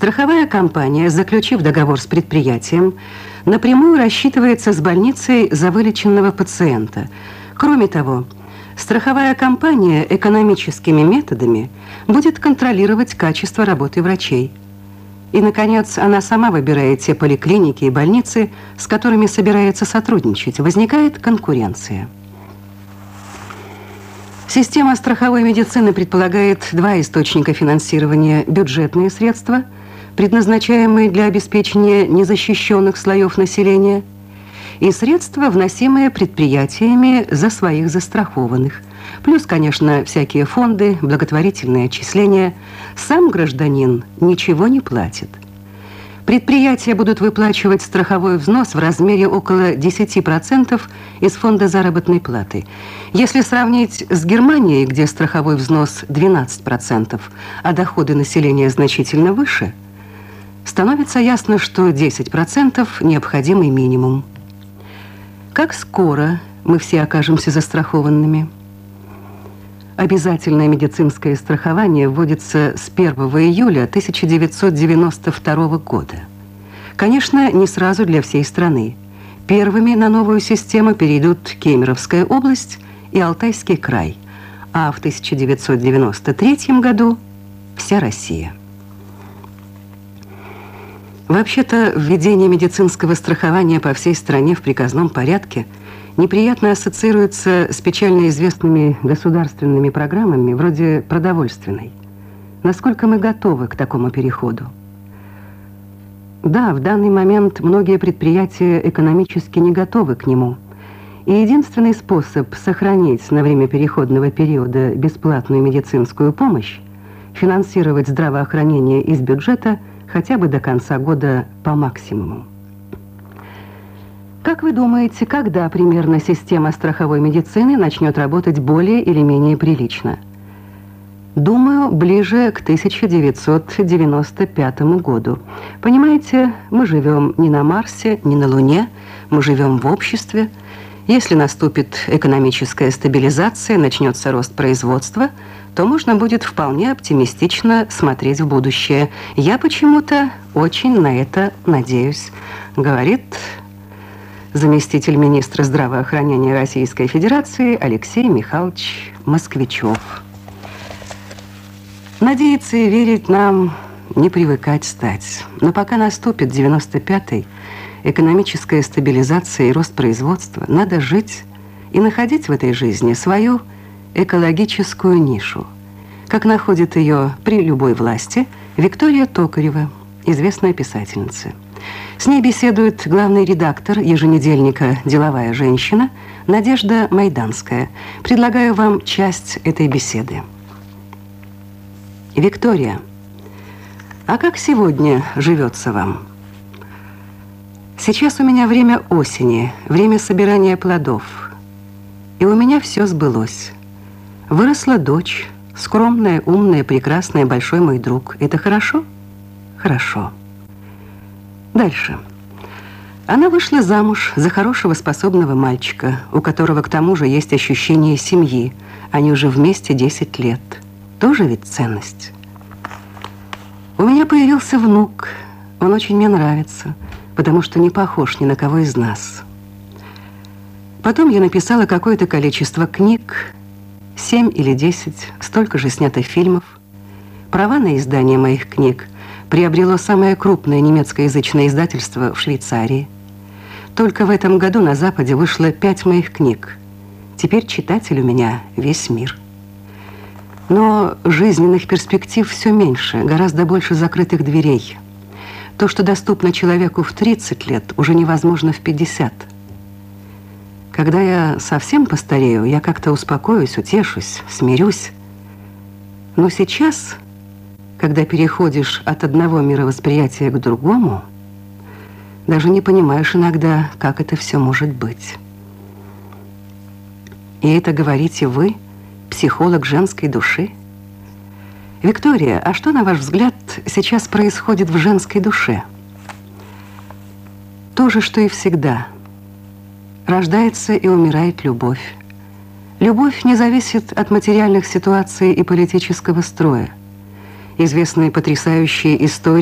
Страховая компания, заключив договор с предприятием, напрямую рассчитывается с больницей за вылеченного пациента. Кроме того, страховая компания экономическими методами будет контролировать качество работы врачей. И, наконец, она сама выбирает те поликлиники и больницы, с которыми собирается сотрудничать. Возникает конкуренция. Система страховой медицины предполагает два источника финансирования: бюджетные средства, предназначаемые для обеспечения незащищенных слоев населения, и средства, вносимые предприятиями за своих застрахованных. Плюс, конечно, всякие фонды, благотворительные отчисления. Сам гражданин ничего не платит. Предприятия будут выплачивать страховой взнос в размере около 10% из фонда заработной платы. Если сравнить с Германией, где страховой взнос 12%, а доходы населения значительно выше, становится ясно, что 10% – необходимый минимум. Как скоро мы все окажемся застрахованными? Обязательное медицинское страхование вводится с 1 июля 1992 года. Конечно, не сразу для всей страны. Первыми на новую систему перейдут Кемеровская область и Алтайский край, а в 1993 году вся Россия. Вообще-то, введение медицинского страхования по всей стране в приказном порядке неприятно ассоциируется с печально известными государственными программами вроде продовольственной. Насколько мы готовы к такому переходу? Да, в данный момент многие предприятия экономически не готовы к нему. И единственный способ сохранить на время переходного периода бесплатную медицинскую помощь – финансировать здравоохранение из бюджета хотя бы до конца года по максимуму. Как вы думаете, когда примерно система страховой медицины начнет работать более или менее прилично? Думаю, ближе к 1995 году. Понимаете, мы живем не на Марсе, не на Луне, мы живем в обществе. Если наступит экономическая стабилизация, начнется рост производства, то можно будет вполне оптимистично смотреть в будущее. Я почему-то очень на это надеюсь, говорит заместитель министра здравоохранения Российской Федерации Алексей Михайлович Москвичев. Надеяться и верить нам не привыкать стать. Но пока наступит 95-й, экономическая стабилизация и рост производства, надо жить и находить в этой жизни свою экологическую нишу, как находит ее при любой власти Виктория Токарева, известная писательница. С ней беседует главный редактор еженедельника «Деловая женщина» Надежда Майданская. Предлагаю вам часть этой беседы. Виктория, а как сегодня живется вам? Сейчас у меня время осени, время собирания плодов. И у меня все сбылось. Выросла дочь, скромная, умная, прекрасная, большой мой друг. Это хорошо? Хорошо. Дальше. Она вышла замуж за хорошего, способного мальчика, у которого к тому же есть ощущение семьи. Они уже вместе 10 лет. Тоже ведь ценность. У меня появился внук. Он очень мне нравится, потому что не похож ни на кого из нас. Потом я написала какое-то количество книг, 7 или 10, столько же снято фильмов. Права на издание моих книг приобрело самое крупное немецкоязычное издательство в Швейцарии. Только в этом году на Западе вышло 5 моих книг. Теперь читатель у меня весь мир. Но жизненных перспектив все меньше, гораздо больше закрытых дверей. То, что доступно человеку в 30 лет, уже невозможно в 50. Когда я совсем постарею, я как-то успокоюсь, утешусь, смирюсь. Но сейчас, когда переходишь от одного мировосприятия к другому, даже не понимаешь иногда, как это все может быть. И это говорите вы, психолог женской души? Виктория, а что, на ваш взгляд, сейчас происходит в женской душе? То же, что и всегда. Рождается и умирает любовь. Любовь не зависит от материальных ситуаций и политического строя. Известные потрясающие истории